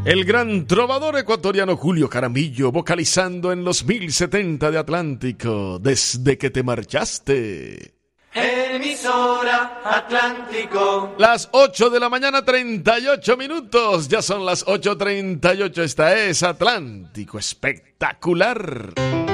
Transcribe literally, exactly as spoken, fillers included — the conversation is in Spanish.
El gran trovador ecuatoriano Julio Jaramillo, vocalizando en los mil setenta de Atlántico, desde que te marchaste. Emisora Atlántico. Las ocho de la mañana, treinta y ocho minutos. Ya son las ocho treinta y ocho. Esta es Atlántico Espectacular.